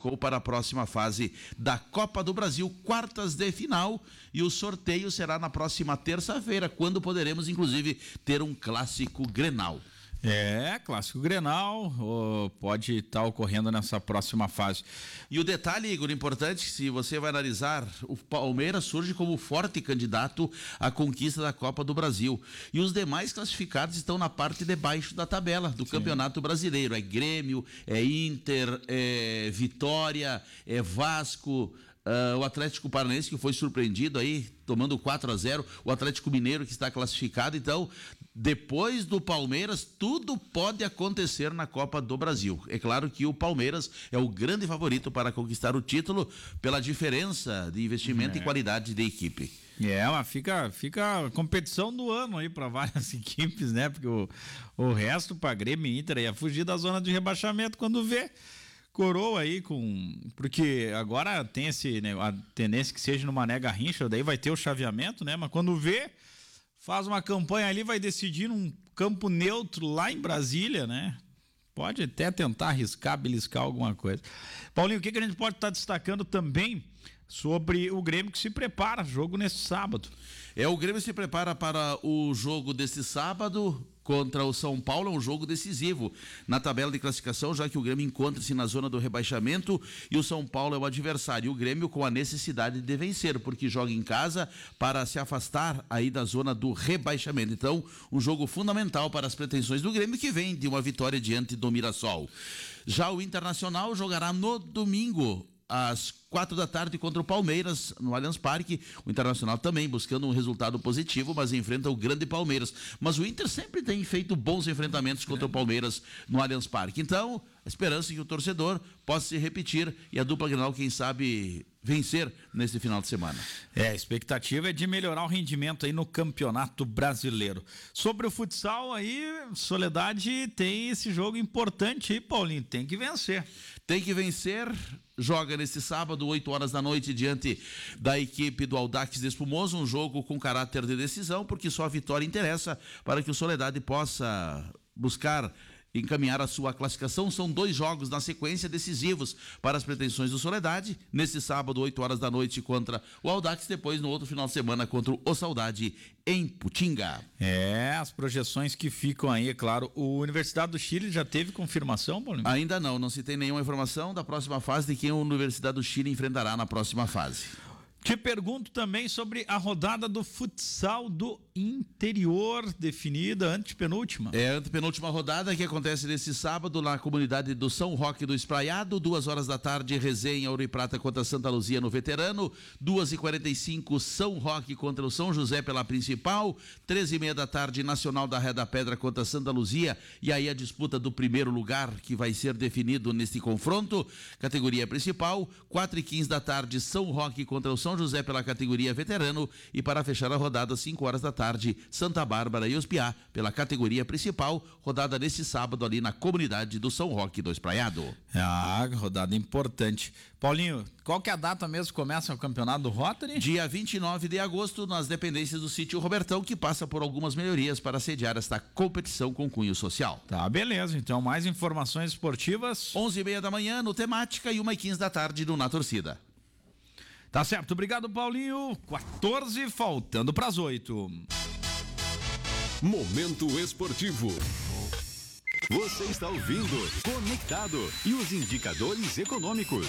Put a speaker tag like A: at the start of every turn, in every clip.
A: classificou para a próxima fase da Copa do Brasil, quartas de final, e o sorteio será na próxima terça-feira, quando poderemos inclusive ter um clássico Grenal.
B: Clássico Grenal pode estar ocorrendo nessa próxima fase.
A: E o detalhe, Igor, importante, se você vai analisar, o Palmeiras surge como forte candidato à conquista da Copa do Brasil. E os demais classificados estão na parte de baixo da tabela do Campeonato Brasileiro. É Grêmio, é Inter, é Vitória, é Vasco, o Atlético Paranaense, que foi surpreendido aí, tomando 4-0, o Atlético Mineiro, que está classificado. Então, depois do Palmeiras, tudo pode acontecer na Copa do Brasil. É claro que o Palmeiras é o grande favorito para conquistar o título pela diferença de investimento e qualidade de equipe.
B: Mas fica a competição do ano aí para várias equipes, né? Porque o resto, para Grêmio e Inter, ia fugir da zona de rebaixamento quando vê. Coroa aí porque agora tem a tendência que seja numa nega rincha, daí vai ter o chaveamento, né? Mas quando vê, faz uma campanha ali, vai decidir num campo neutro lá em Brasília, né? Pode até tentar beliscar alguma coisa. Paulinho, o que a gente pode estar destacando também sobre o Grêmio que se prepara, jogo nesse sábado?
A: O Grêmio se prepara para o jogo desse sábado contra o São Paulo, é um jogo decisivo na tabela de classificação, já que o Grêmio encontra-se na zona do rebaixamento e o São Paulo é o adversário. E o Grêmio com a necessidade de vencer, porque joga em casa para se afastar aí da zona do rebaixamento. Então, um jogo fundamental para as pretensões do Grêmio, que vem de uma vitória diante do Mirassol. Já o Internacional jogará no domingo, às 4h contra o Palmeiras no Allianz Parque. O Internacional também buscando um resultado positivo, mas enfrenta o grande Palmeiras. Mas o Inter sempre tem feito bons enfrentamentos contra o Palmeiras no Allianz Parque. Então, a esperança é que o torcedor possa se repetir e a dupla Grenal, quem sabe, vencer nesse final de semana.
B: A expectativa é de melhorar o rendimento aí no Campeonato Brasileiro. Sobre o futsal aí, Soledade tem esse jogo importante aí, Paulinho, tem que vencer.
A: Tem que vencer, joga nesse sábado, 8h, diante da equipe do Audax de Espumoso, um jogo com caráter de decisão, porque só a vitória interessa para que o Soledade possa buscar encaminhar a sua classificação. São 2 jogos na sequência decisivos para as pretensões do Soledade, nesse sábado, 8h contra o Audax, depois no outro final de semana contra o Saudade em Putinga.
B: As projeções que ficam aí, é claro. O Universidade do Chile já teve confirmação, Paulinho?
A: Ainda não se tem nenhuma informação da próxima fase, de quem a Universidade do Chile enfrentará na próxima fase.
B: Te pergunto também sobre a rodada do futsal do interior, definida, antepenúltima.
A: A antepenúltima rodada que acontece nesse sábado na comunidade do São Roque do Espraiado, 2h, Resenha, Ouro e Prata contra Santa Luzia no Veterano, 2h45, São Roque contra o São José pela principal, 13h30, Nacional da Ré da Pedra contra Santa Luzia, e aí a disputa do primeiro lugar que vai ser definido neste confronto, categoria principal, 4h15, São Roque contra o São José pela categoria veterano, e para fechar a rodada, 5h, Santa Bárbara e Ospiá pela categoria principal, rodada nesse sábado ali na comunidade do São Roque do Espraiado.
B: Rodada importante. Paulinho, qual que é a data mesmo que começa o campeonato do Rotary?
A: Dia 29 de agosto, nas dependências do sítio Robertão, que passa por algumas melhorias para sediar esta competição com cunho social.
B: Tá, beleza. Então, mais informações esportivas.
A: 11h30 no Temática e 1h15 no Na Torcida.
B: Tá certo, obrigado, Paulinho. 14, faltando para as 8.
C: Momento esportivo. Você está ouvindo Conectado e os indicadores econômicos.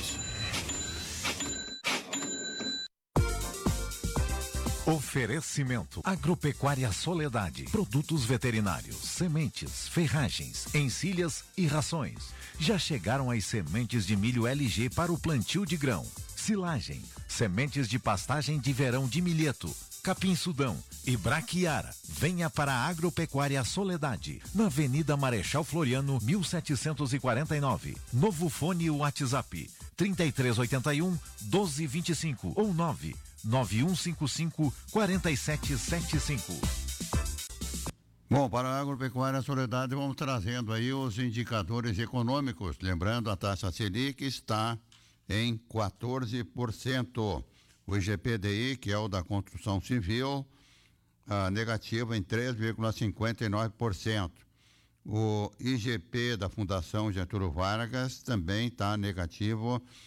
D: Oferecimento: Agropecuária Soledade, produtos veterinários, sementes, ferragens, encilhas e rações. Já chegaram as sementes de milho LG para o plantio de grão, silagem, sementes de pastagem de verão de milheto, capim-sudão e braquiara. Venha para a Agropecuária Soledade, na Avenida Marechal Floriano, 1749. Novo fone WhatsApp 3381 1225 ou 99155 4775.
E: Bom, para a Agropecuária Soledade vamos trazendo aí os indicadores econômicos. Lembrando, a taxa Selic está em 14%. O IGPDI, que é o da construção civil, negativo em 3,59%. O IGP da Fundação Getúlio Vargas também está negativo